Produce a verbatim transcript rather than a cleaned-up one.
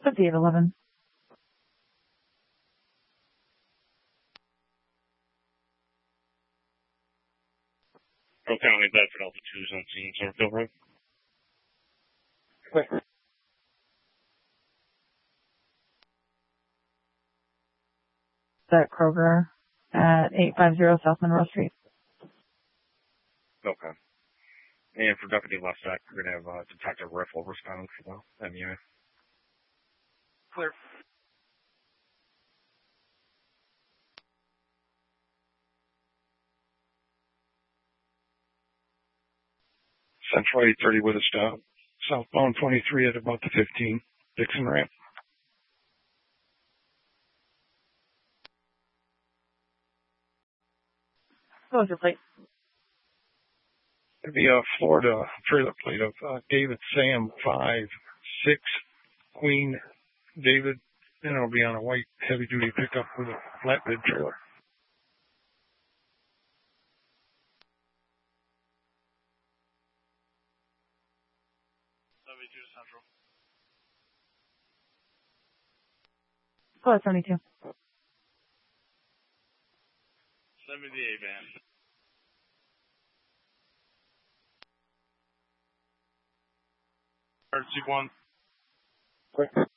fifty-eight eleven. Earl County, Bedford, Alpha two is on scene, Summerfield Road. Quick. That Kroger at eight fifty South Monroe Street. Okay. And for Deputy Lefsack, we're going to have uh, Detective Riffle respond for the M U A. Clear. Central eight thirty with a stop. Southbound twenty-three at about the fifteen. Dixon ramp. What was your plate? It'd be a Florida trailer plate of uh, David Sam five six Queen David. And it'll be on a white heavy-duty pickup with a flatbed trailer. seventy-two Central. Go ahead, seventy-two. seventy-eight van. Emergency one. Quick.